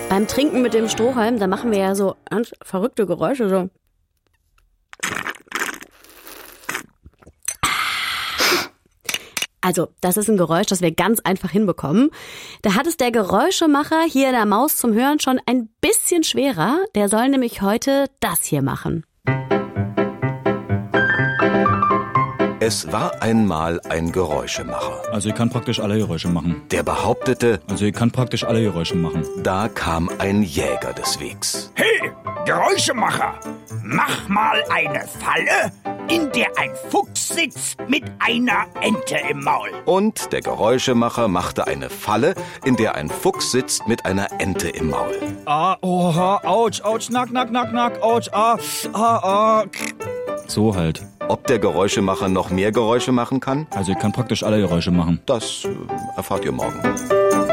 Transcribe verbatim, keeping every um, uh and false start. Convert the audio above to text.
Beim Trinken mit dem Strohhalm, da machen wir ja so ganz verrückte Geräusche, so. Also, das ist ein Geräusch, das wir ganz einfach hinbekommen. Da hat es der Geräuschemacher hier in der Maus zum Hören schon ein bisschen schwerer. Der soll nämlich heute das hier machen. Es war einmal ein Geräuschemacher. Also ich kann praktisch alle Geräusche machen. Der behauptete, Also ich kann praktisch alle Geräusche machen. da kam ein Jäger des Wegs. Hey, Geräuschemacher, mach mal eine Falle, in der ein Fuchs sitzt mit einer Ente im Maul. Und der Geräuschemacher machte eine Falle, in der ein Fuchs sitzt mit einer Ente im Maul. Ah, oha, ouch, ouch, nack, nack, nack, nack, ouch, ah, ah, ah. So halt. Ob der Geräuschemacher noch mehr Geräusche machen kann, Also ich kann praktisch alle Geräusche machen. das äh, erfahrt ihr morgen.